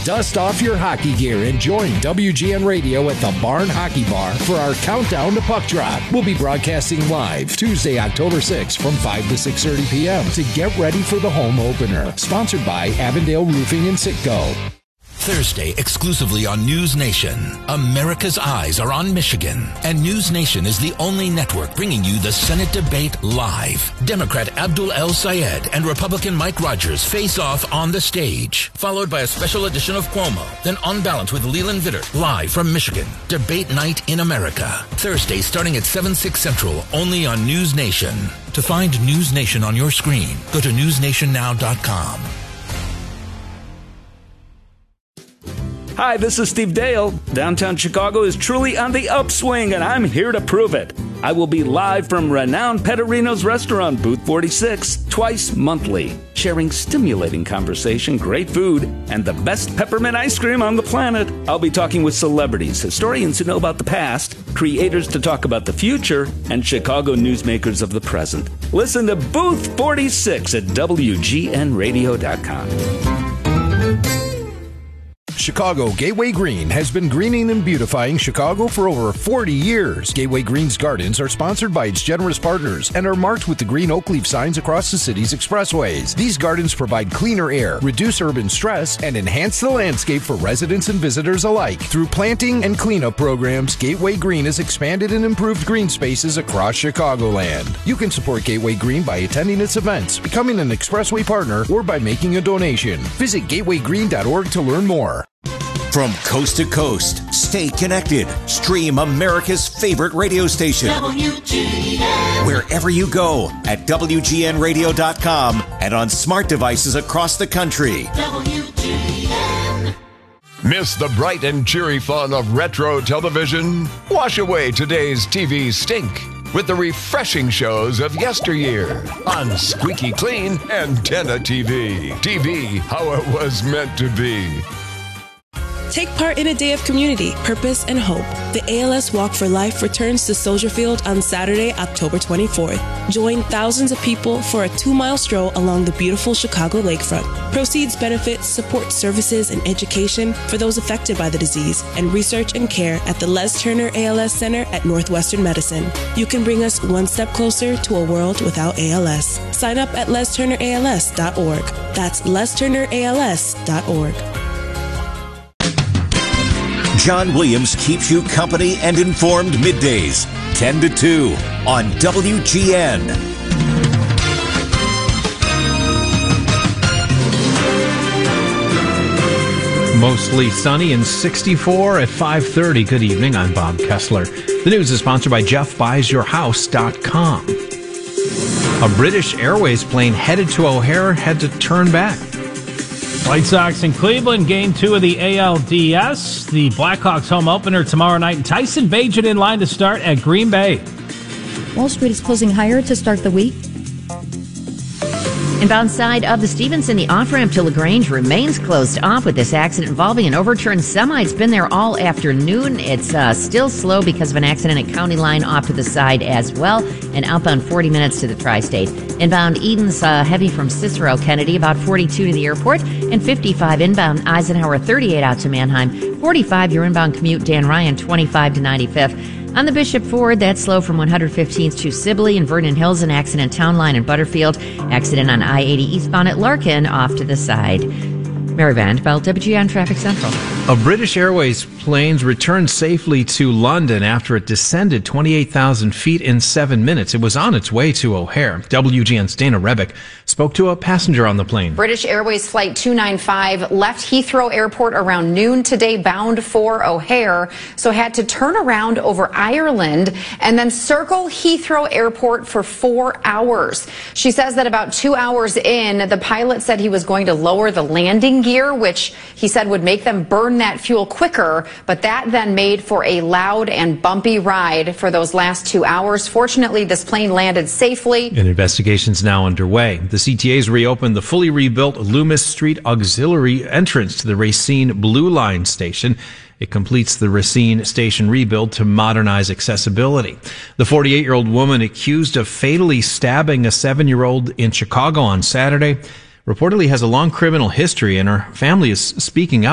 Dust off your hockey gear and join WGN Radio at the Barn Hockey Bar for our countdown to puck drop. We'll be broadcasting live Tuesday, October 6th from 5 to 6:30 p.m. to get ready for the home opener. Sponsored by Avondale Roofing and Citgo. Thursday, exclusively on News Nation. America's eyes are on Michigan, and News Nation is the only network bringing you the Senate debate live. Democrat Abdul El-Sayed and Republican Mike Rogers face off on the stage, followed by a special edition of Cuomo, then On Balance with Leland Vittert, live from Michigan. Debate night in America. Thursday, starting at 7/6 Central, only on News Nation. To find News Nation on your screen, go to newsnationnow.com. Hi, this is Steve Dale. Downtown Chicago is truly on the upswing, and I'm here to prove it. I will be live from renowned Petterino's restaurant, Booth 46, twice monthly, sharing stimulating conversation, great food, and the best peppermint ice cream on the planet. I'll be talking with celebrities, historians who know about the past, creators to talk about the future, and Chicago newsmakers of the present. Listen to Booth 46 at WGNradio.com. Chicago Gateway Green has been greening and beautifying Chicago for over 40 years. Gateway Green's gardens are sponsored by its generous partners and are marked with the green oak leaf signs across the city's expressways. These gardens provide cleaner air, reduce urban stress, and enhance the landscape for residents and visitors alike. Through planting and cleanup programs, Gateway Green has expanded and improved green spaces across Chicagoland. You can support Gateway Green by attending its events, becoming an expressway partner, or by making a donation. Visit gatewaygreen.org to learn more. From coast to coast, stay connected. Stream America's favorite radio station. WGN. Wherever you go at WGNradio.com and on smart devices across the country. WGN. Miss the bright and cheery fun of retro television? Wash away today's TV stink with the refreshing shows of yesteryear on Squeaky Clean Antenna TV. TV, how it was meant to be. Take part in a day of community, purpose, and hope. The ALS Walk for Life returns to Soldier Field on Saturday, October 24th. Join thousands of people for a 2-mile stroll along the beautiful Chicago lakefront. Proceeds benefit support services and education for those affected by the disease and research and care at the Les Turner ALS Center at Northwestern Medicine. You can bring us one step closer to a world without ALS. Sign up at lesturnерals.org. That's lesturnерals.org. John Williams keeps you company and informed middays, 10 to 2 on WGN. Mostly sunny and 64 at 5:30. Good evening. I'm Bob Kessler. The news is sponsored by JeffBuysYourHouse.com. A British Airways plane headed to O'Hare had to turn back. White Sox in Cleveland, Game 2 of the ALDS. The Blackhawks home opener tomorrow night. And Tyson Bagent in line to start at Green Bay. Wall Street is closing higher to start the week. Inbound side of the Stevenson, the off-ramp to LaGrange remains closed off with this accident involving an overturned semi. It's been there all afternoon. It's still slow because of an accident at County Line off to the side as well. And outbound 40 minutes to the Tri-State. Inbound Eden's heavy from Cicero Kennedy, about 42 to the airport. And 55 inbound Eisenhower, 38 out to Manheim. 45 your inbound commute Dan Ryan, 25 to 95th. On the Bishop Ford, that's slow from 115th to Sibley and Vernon Hills, an accident Town Line and Butterfield. Accident on I-80 eastbound at Larkin, off to the side. Mary Vanderbilt, WGN Traffic Central. A British Airways plane returned safely to London after it descended 28,000 feet in 7 minutes. It was on its way to O'Hare. WGN's Dana Rebick spoke to a passenger on the plane. British Airways Flight 295 left Heathrow Airport around noon today, bound for O'Hare, so had to turn around over Ireland and then circle Heathrow Airport for 4 hours. She says that about 2 hours in, the pilot said he was going to lower the landing gear, which he said would make them burn that fuel quicker, but that then made for a loud and bumpy ride for those last 2 hours. Fortunately, this plane landed safely. An investigation's now underway. The CTA's reopened the fully rebuilt Loomis Street auxiliary entrance to the Racine Blue Line station. It completes the Racine station rebuild to modernize accessibility. The 48-year-old woman accused of fatally stabbing a 7-year-old in Chicago on Saturday reportedly has a long criminal history, and her family is speaking out.